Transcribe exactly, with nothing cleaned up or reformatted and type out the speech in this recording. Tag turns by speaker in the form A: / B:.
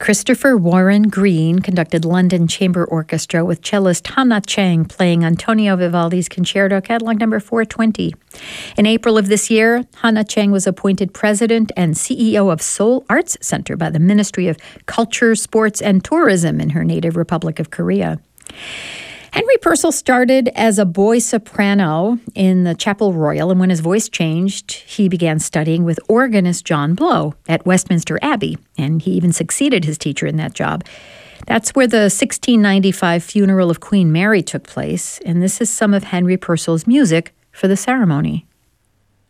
A: Christopher Warren Green conducted London Chamber Orchestra with cellist Hannah Chang playing Antonio Vivaldi's Concerto, Catalog number four twenty. In April of this year, Hannah Chang was appointed president and C E O of Seoul Arts Center by the Ministry of Culture, Sports, and Tourism in her native Republic of Korea. Henry Purcell started as a boy soprano in the Chapel Royal, and when his voice changed, he began studying with organist John Blow at Westminster Abbey, and he even succeeded his teacher in that job. That's where the sixteen ninety-five funeral of Queen Mary took place, and this is some of Henry Purcell's music for the ceremony.